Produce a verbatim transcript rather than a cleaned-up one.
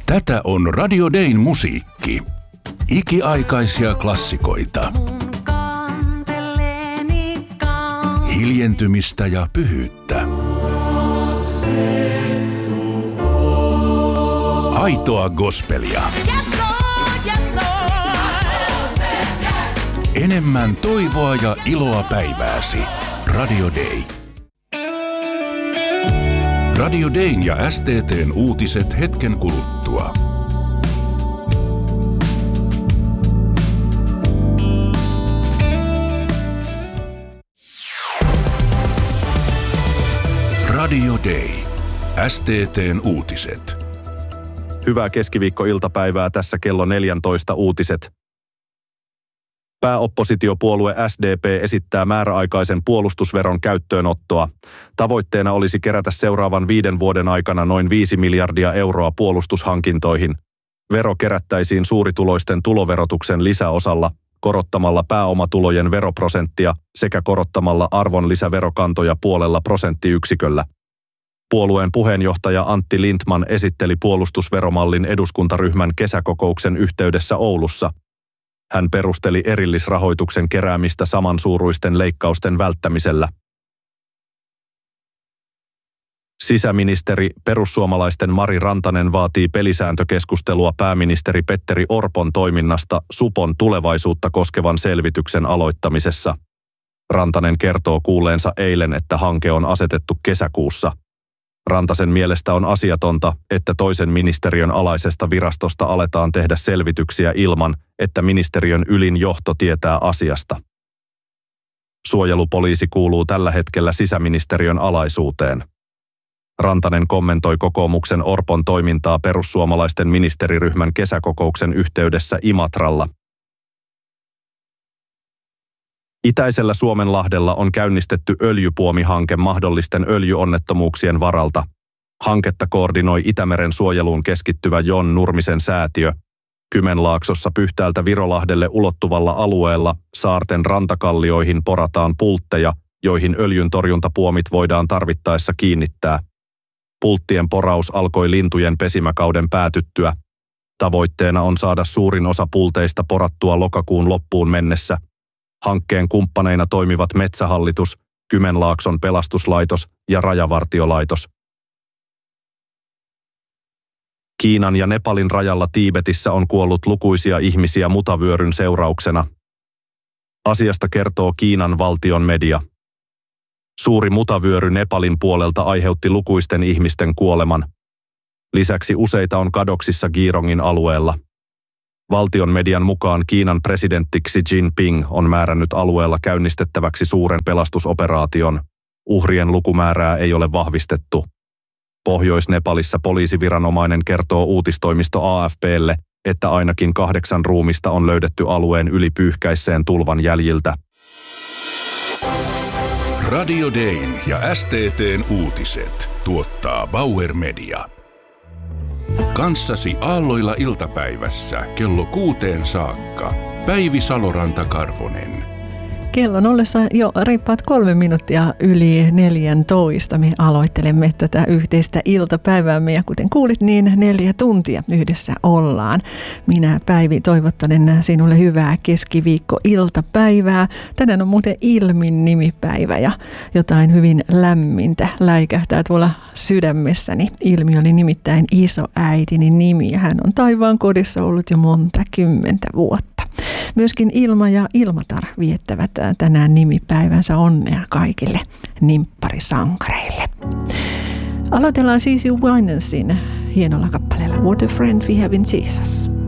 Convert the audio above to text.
Tätä on Radio Dayn musiikki. Ikiaikaisia klassikoita. Hiljentymistä ja pyhyyttä. Aitoa gospelia. Enemmän toivoa ja iloa päivääsi. Radio Day. Radio Dayn ja S T T:n uutiset hetken kuluttua. Radio Day. S T T:n uutiset. Hyvää keskiviikkoiltapäivää, tässä kello neljätoista uutiset. Pääoppositiopuolue S D P esittää määräaikaisen puolustusveron käyttöönottoa. Tavoitteena olisi kerätä seuraavan viiden vuoden aikana noin viisi miljardia euroa puolustushankintoihin. Vero kerättäisiin suurituloisten tuloverotuksen lisäosalla, korottamalla pääomatulojen veroprosenttia sekä korottamalla arvonlisäverokantoja puolella prosenttiyksiköllä. Puolueen puheenjohtaja Antti Lindtman esitteli puolustusveromallin eduskuntaryhmän kesäkokouksen yhteydessä Oulussa. Hän perusteli erillisrahoituksen keräämistä samansuuruisten leikkausten välttämisellä. Sisäministeri perussuomalaisten Mari Rantanen vaatii pelisääntökeskustelua pääministeri Petteri Orpon toiminnasta Supon tulevaisuutta koskevan selvityksen aloittamisessa. Rantanen kertoo kuulleensa eilen, että hanke on asetettu kesäkuussa. Rantasen mielestä on asiatonta, että toisen ministeriön alaisesta virastosta aletaan tehdä selvityksiä ilman, että ministeriön ylin johto tietää asiasta. Suojelupoliisi kuuluu tällä hetkellä sisäministeriön alaisuuteen. Rantanen kommentoi kokoomuksen Orpon toimintaa perussuomalaisten ministeriryhmän kesäkokouksen yhteydessä Imatralla. Itäisellä Suomenlahdella on käynnistetty öljypuomihanke mahdollisten öljyonnettomuuksien varalta. Hanketta koordinoi Itämeren suojeluun keskittyvä Jon Nurmisen säätiö. Kymenlaaksossa Pyhtäältä Virolahdelle ulottuvalla alueella saarten rantakallioihin porataan pultteja, joihin öljyntorjuntapuomit voidaan tarvittaessa kiinnittää. Pulttien poraus alkoi lintujen pesimäkauden päätyttyä. Tavoitteena on saada suurin osa pulteista porattua lokakuun loppuun mennessä. Hankkeen kumppaneina toimivat Metsähallitus, Kymenlaakson pelastuslaitos ja Rajavartiolaitos. Kiinan ja Nepalin rajalla Tiibetissä on kuollut lukuisia ihmisiä mutavyöryn seurauksena. Asiasta kertoo Kiinan valtion media. Suuri mutavyöry Nepalin puolelta aiheutti lukuisten ihmisten kuoleman. Lisäksi useita on kadoksissa Geerongin alueella. Valtion median mukaan Kiinan presidentti Xi Jinping on määrännyt alueella käynnistettäväksi suuren pelastusoperaation. Uhrien lukumäärää ei ole vahvistettu. Pohjois-Nepalissa poliisiviranomainen kertoo uutistoimisto A F P:lle, että ainakin kahdeksan ruumista on löydetty alueen yli pyyhkäisseen tulvan jäljiltä. Radio Dayn ja S T T:n uutiset tuottaa Bauer Media. Kanssasi aalloilla iltapäivässä kello kuuteen saakka. Päivi Saloranta-Karvonen. Kello on ollessa jo reippaat kolme minuuttia yli neljäntoista. Me aloittelemme tätä yhteistä iltapäiväämme ja kuten kuulit, niin neljä tuntia yhdessä ollaan. Minä Päivi toivottelen sinulle hyvää keskiviikko-iltapäivää. Tänään on muuten Ilmin nimipäivä ja jotain hyvin lämmintä läikähtää tuolla sydämessäni. Ilmi oli nimittäin isoäitini nimi ja hän on taivaan kodissa ollut jo monta kymmentä vuotta. Myöskin Ilma ja Ilmatar viettävät tänään nimipäivänsä, onnea kaikille nimpparisankareille. Aloitellaan siis Winansin hienolla kappaleella What a Friend We Have in Jesus.